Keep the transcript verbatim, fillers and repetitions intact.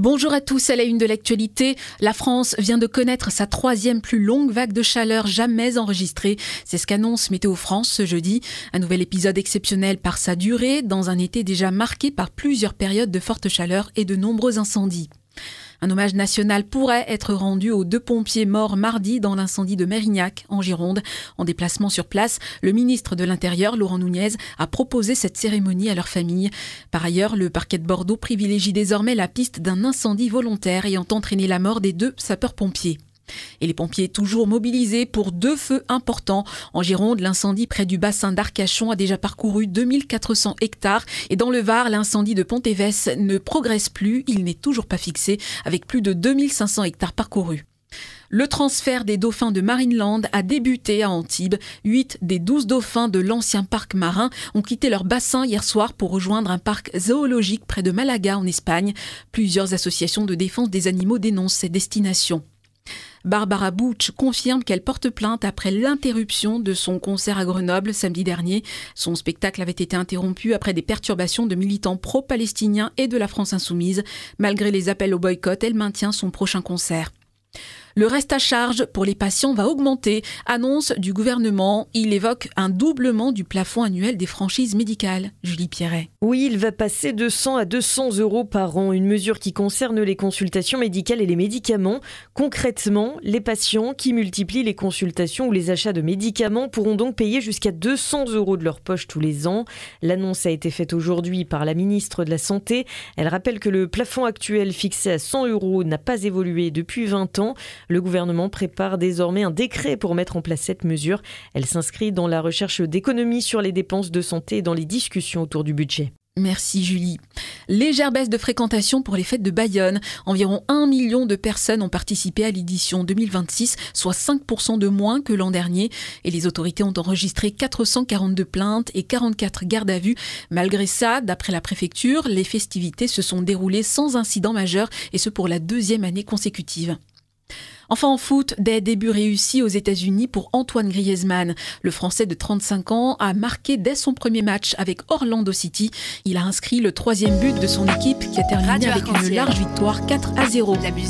Bonjour à tous, à la une de l'actualité. La France vient de connaître sa troisième plus longue vague de chaleur jamais enregistrée. C'est ce qu'annonce Météo France ce jeudi. Un nouvel épisode exceptionnel par sa durée, dans un été déjà marqué par plusieurs périodes de forte chaleur et de nombreux incendies. Un hommage national pourrait être rendu aux deux pompiers morts mardi dans l'incendie de Mérignac, en Gironde. En déplacement sur place, le ministre de l'Intérieur, Laurent Nunez, a proposé cette cérémonie à leur famille. Par ailleurs, le parquet de Bordeaux privilégie désormais la piste d'un incendie volontaire ayant entraîné la mort des deux sapeurs-pompiers. Et les pompiers toujours mobilisés pour deux feux importants. En Gironde, l'incendie près du bassin d'Arcachon a déjà parcouru deux mille quatre cents hectares. Et dans le Var, l'incendie de Pontévès ne progresse plus. Il n'est toujours pas fixé, avec plus de deux mille cinq cents hectares parcourus. Le transfert des dauphins de Marineland a débuté à Antibes. Huit des douze dauphins de l'ancien parc marin ont quitté leur bassin hier soir pour rejoindre un parc zoologique près de Malaga en Espagne. Plusieurs associations de défense des animaux dénoncent ces destinations. Barbara Butch confirme qu'elle porte plainte après l'interruption de son concert à Grenoble samedi dernier. Son spectacle avait été interrompu après des perturbations de militants pro-palestiniens et de la France insoumise. Malgré les appels au boycott, elle maintient son prochain concert. Le reste à charge pour les patients va augmenter, annonce du gouvernement. Il évoque un doublement du plafond annuel des franchises médicales. Julie Pierret. Oui, il va passer de cent à deux cents euros par an, une mesure qui concerne les consultations médicales et les médicaments. Concrètement, les patients qui multiplient les consultations ou les achats de médicaments pourront donc payer jusqu'à deux cents euros de leur poche tous les ans. L'annonce a été faite aujourd'hui par la ministre de la Santé. Elle rappelle que le plafond actuel fixé à cent euros n'a pas évolué depuis vingt ans. Le gouvernement prépare désormais un décret pour mettre en place cette mesure. Elle s'inscrit dans la recherche d'économies sur les dépenses de santé et dans les discussions autour du budget. Merci Julie. Légère baisse de fréquentation pour les fêtes de Bayonne. Environ un million de personnes ont participé à l'édition deux mille vingt-six, soit cinq pour cent de moins que l'an dernier. Et les autorités ont enregistré quatre cent quarante-deux plaintes et quarante-quatre gardes à vue. Malgré ça, d'après la préfecture, les festivités se sont déroulées sans incident majeur, et ce pour la deuxième année consécutive. Enfin en foot, des débuts réussis aux États-Unis pour Antoine Griezmann. Le Français de trente-cinq ans a marqué dès son premier match avec Orlando City. Il a inscrit le troisième but de son équipe qui a terminé avec une large victoire quatre à zéro.